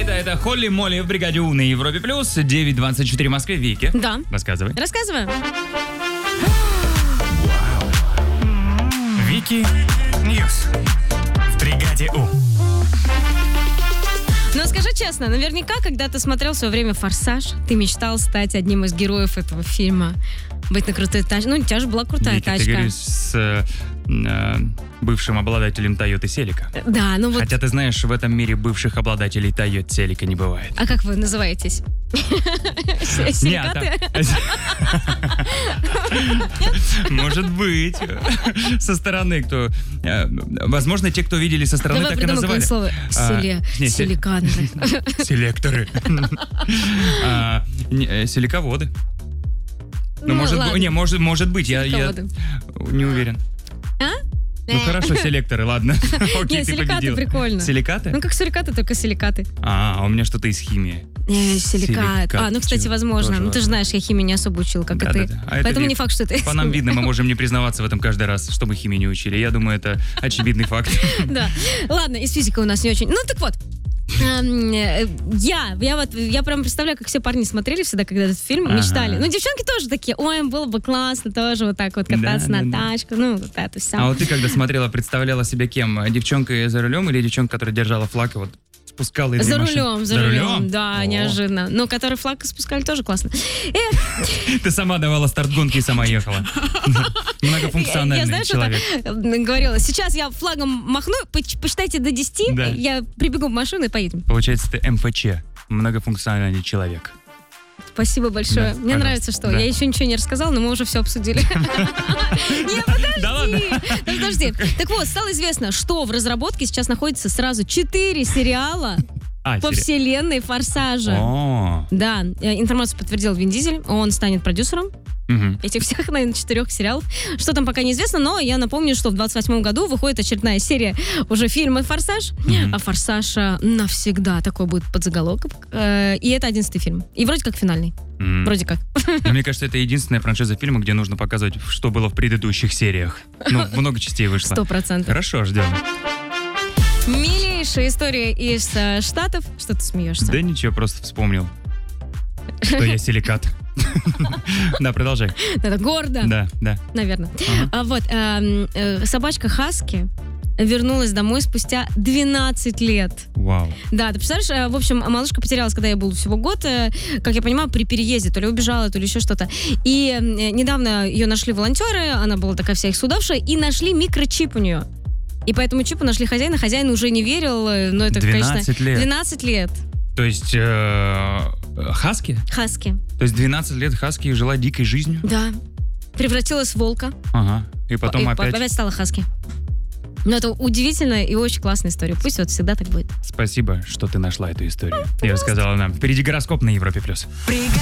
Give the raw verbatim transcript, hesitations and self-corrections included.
Кейт, это Холли Молли в бригаде У на Европе Плюс. девять двадцать четыре в Москве. Вики. Да. Рассказывай. Рассказываю. Вики Ньюс в бригаде У. Но скажи честно, наверняка, когда ты смотрел в свое время «Форсаж», ты мечтал стать одним из героев этого фильма. Быть на крутой тачке. Ну, у тебя же была крутая Вики, тачка. ты говоришь с э, э, бывшим обладателем Toyota Селика. Да, ну вот... Хотя ты знаешь, в этом мире бывших обладателей Toyota Селика не бывает. А как вы называетесь? Силикаты? Может быть. Со стороны, кто... Возможно, те, кто видели со стороны, так и называли. Давай придумай слово. Силиканы. Селекторы. Силиководы. Ну, Ну, может, ладно. не, может, может быть, я, я Силиководы. не уверен. А? Ну хорошо, селекторы, ладно. Окей, Не, ты силикаты победила. прикольно. Силикаты? Ну, как сурикаты, только силикаты. А, а у меня что-то из химии. Не, силикат. Силикат. А, ну, кстати, Чего? возможно. Тоже Ну, ты же знаешь, я химию не особо учил, как Да, и ты. да, да. А это Поэтому ви- не факт, что ты... По нам видно, мы можем не признаваться в этом каждый раз, что мы химию не учили. Я думаю, это очевидный факт. Да. Ладно, из физики у нас не очень. Ну, так вот. Эм, э, Я, я вот, я прям представляю, как все парни смотрели всегда, когда этот фильм, Ага. мечтали. Ну, девчонки тоже такие, ой, было бы классно тоже вот так вот кататься Да, на да, да. тачках, ну, вот это все. А вот ты, когда смотрела, представляла себя кем? Девчонкой за рулем или девчонка, которая держала флаг и вот спускала из За машины? рулем, за рулем, да, О. неожиданно. Но который флаг спускали, тоже классно. Эх, Ты сама давала старт гонки и сама ехала. я, Многофункциональный знаешь, человек. что говорила, сейчас я флагом махну, поч- посчитайте до десяти, Да. я прибегу в машину и поедем. Получается, ты эм эф че, многофункциональный человек. Спасибо большое. Да, Мне пожалуйста. нравится, что Да. я еще ничего не рассказала, но мы уже все обсудили. Не, Да ладно? подожди. Да подожди. Так вот, стало известно, что в разработке сейчас находится сразу четыре сериала А, по сери- вселенной «Форсажа». О, Да, э, информацию подтвердил Вин Дизель. Он станет продюсером мгм. этих всех, наверное, четырех сериалов. Что там пока неизвестно, но я напомню, что в двадцать восьмом году выходит очередная серия уже фильма «Форсаж», Мгм. а «Форсаж» э, навсегда такой будет подзаголовок. Э, И это одиннадцатый фильм. И вроде как финальный. М. Вроде как. Но мне кажется, это единственная франшиза фильма, где нужно показывать, что было в предыдущих сериях. Ну, много частей вышло. Сто процентов. Хорошо, ждем. Милейшая история из э, Штатов. Что ты смеешься? Да ничего, просто вспомнил, что я силикат. Да, продолжай. Это гордо, Да, да. наверное. Ага. А вот эм, э, собачка Хаски вернулась домой спустя двенадцать лет. Вау. Да, ты представляешь, э, в общем, малышка потерялась, когда ей был всего год, э, как я понимаю, при переезде, то ли убежала, то ли еще что-то. И э, недавно ее нашли волонтеры, она была такая вся ихсудавшая, и нашли микрочип у нее. И по этому чипу нашли хозяина, хозяин уже не верил, э, но это, двенадцать конечно... лет. двенадцать лет. То есть э, хаски? Хаски. То есть двенадцать лет хаски жила дикой жизнью? Да. Превратилась в волка. Ага. И потом и опять... опять стала хаски. Но это удивительная и очень классная история. Пусть вот всегда так будет. Спасибо, что ты нашла эту историю. И рассказала нам. Впереди гороскоп на Европе+. плюс.